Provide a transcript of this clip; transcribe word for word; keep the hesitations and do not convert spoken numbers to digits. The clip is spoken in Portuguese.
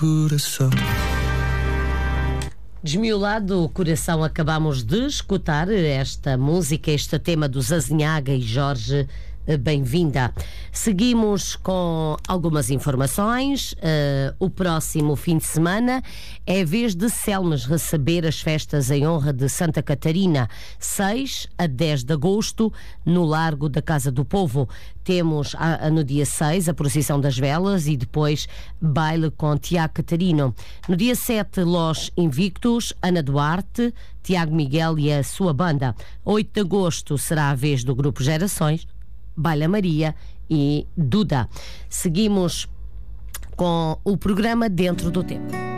coração. Desmiolado o coração, acabamos de escutar esta música, este tema do Zazinhaga e Jorge. Bem-vinda. Seguimos com algumas informações. Uh, o próximo fim de semana é a vez de Selmes receber as festas em honra de Santa Catarina, seis a dez de agosto, no Largo da Casa do Povo. Temos a, a, no dia seis a procissão das velas e depois baile com Tiago Catarino. No dia sete, Los Invictus, Ana Duarte, Tiago Miguel e a sua banda. oito de agosto será a vez do Grupo Gerações, Baila Maria e Duda. Seguimos com o programa Dentro do Tempo.